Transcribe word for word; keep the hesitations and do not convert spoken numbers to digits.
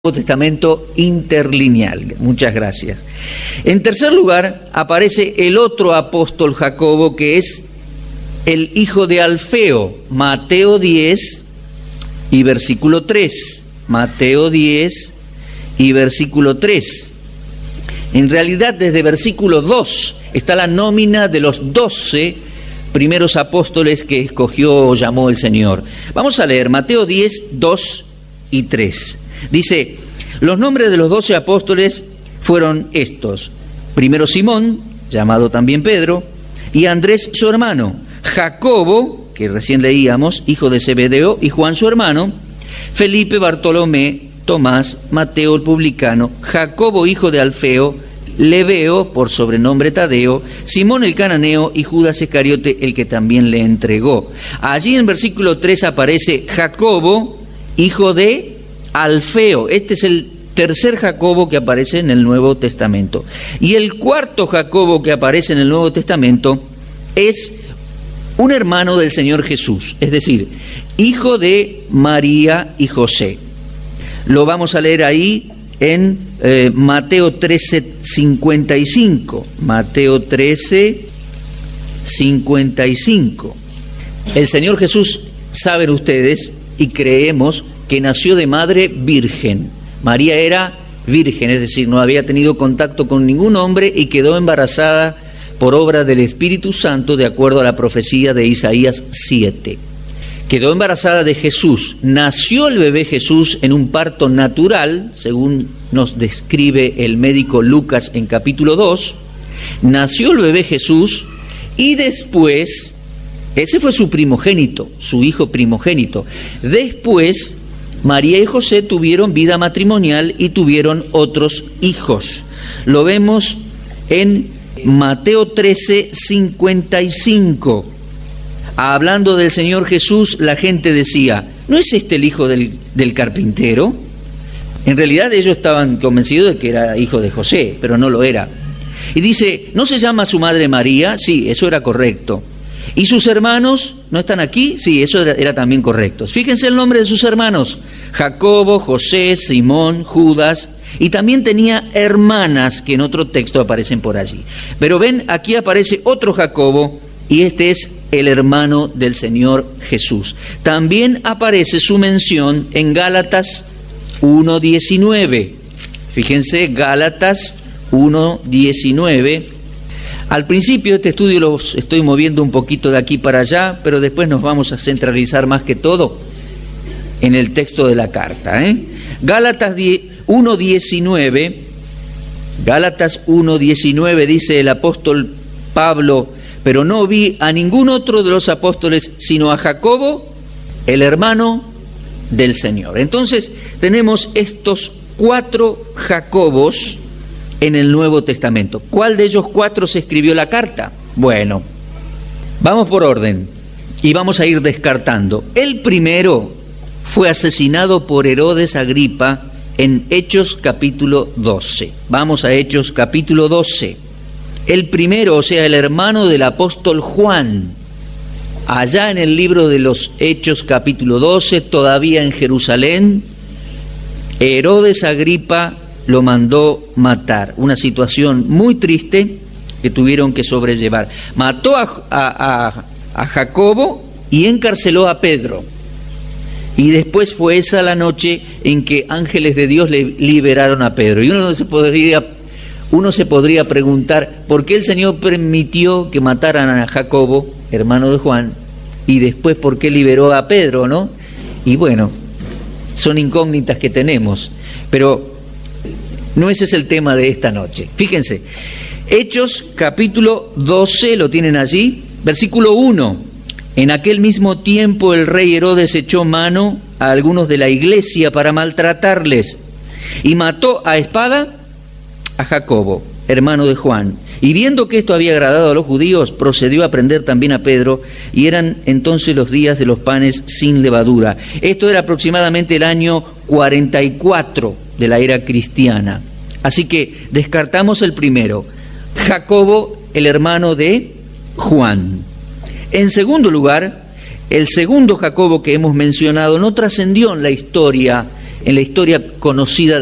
Nuevo Testamento interlineal. Muchas gracias. En tercer lugar, aparece el otro apóstol Jacobo, que es el hijo de Alfeo, Mateo diez y versículo tres. Mateo diez y versículo tres. En realidad, desde versículo dos está la nómina de los doce primeros apóstoles que escogió o llamó el Señor. Vamos a leer Mateo diez, dos y tres. Dice, los nombres de los doce apóstoles fueron estos: primero Simón, llamado también Pedro, y Andrés su hermano, Jacobo, que recién leíamos, hijo de Zebedeo, y Juan su hermano, Felipe, Bartolomé, Tomás, Mateo el publicano, Jacobo hijo de Alfeo, Lebeo, por sobrenombre Tadeo, Simón el cananeo y Judas Iscariote, el que también le entregó. Allí en versículo tres aparece Jacobo, hijo de Alfeo. Este es el tercer Jacobo que aparece en el Nuevo Testamento. Y el cuarto Jacobo que aparece en el Nuevo Testamento es un hermano del Señor Jesús, es decir, hijo de María y José. Lo vamos a leer ahí en eh, Mateo trece, cincuenta y cinco. Mateo trece, cincuenta y cinco. El Señor Jesús, saben ustedes, y creemos que nació de madre virgen. María era virgen, es decir, no había tenido contacto con ningún hombre y quedó embarazada por obra del Espíritu Santo, de acuerdo a la profecía de Isaías siete. Quedó embarazada de Jesús. Nació el bebé Jesús en un parto natural, según nos describe el médico Lucas en capítulo dos. Nació el bebé Jesús y después, ese fue su primogénito, su hijo primogénito. Después, María y José tuvieron vida matrimonial y tuvieron otros hijos. Lo vemos en Mateo trece, cincuenta y cinco. Hablando del Señor Jesús, la gente decía, ¿no es este el hijo del, del carpintero? En realidad ellos estaban convencidos de que era hijo de José, pero no lo era. Y dice, ¿no se llama su madre María? Sí, eso era correcto. ¿Y sus hermanos no están aquí? Sí, eso era, era también correcto. Fíjense el nombre de sus hermanos: Jacobo, José, Simón, Judas, y también tenía hermanas que en otro texto aparecen por allí. Pero ven, aquí aparece otro Jacobo, y este es el hermano del Señor Jesús. También aparece su mención en Gálatas uno diecinueve. Fíjense, Gálatas uno diecinueve. Al principio de este estudio los estoy moviendo un poquito de aquí para allá, pero después nos vamos a centralizar más que todo en el texto de la carta, ¿eh? Gálatas uno diecinueve, Gálatas uno diecinueve dice el apóstol Pablo, pero no vi a ningún otro de los apóstoles sino a Jacobo, el hermano del Señor. Entonces tenemos estos cuatro Jacobos en el Nuevo Testamento. ¿Cuál de ellos cuatro se escribió la carta? Bueno, vamos por orden y vamos a ir descartando. El primero fue asesinado por Herodes Agripa en Hechos capítulo doce. Vamos a Hechos capítulo doce. El primero, o sea, el hermano del apóstol Juan, allá en el libro de los Hechos capítulo doce, todavía en Jerusalén, Herodes Agripa lo mandó matar. Una situación muy triste que tuvieron que sobrellevar. Mató a, a, a, a Jacobo y encarceló a Pedro. Y después fue esa la noche en que ángeles de Dios le liberaron a Pedro. Y uno se podría, uno se podría preguntar, ¿por qué el Señor permitió que mataran a Jacobo, hermano de Juan, y después por qué liberó a Pedro, ¿no? Y bueno, son incógnitas que tenemos, pero no ese es el tema de esta noche. Fíjense, Hechos capítulo doce, lo tienen allí, versículo uno. En aquel mismo tiempo el rey Herodes echó mano a algunos de la iglesia para maltratarles y mató a espada a Jacobo, hermano de Juan. Y viendo que esto había agradado a los judíos, procedió a prender también a Pedro, y eran entonces los días de los panes sin levadura. Esto era aproximadamente el año cuarenta y cuatro de la era cristiana. Así que descartamos el primero, Jacobo, el hermano de Juan. En segundo lugar, el segundo Jacobo que hemos mencionado no trascendió en la historia en la historia conocida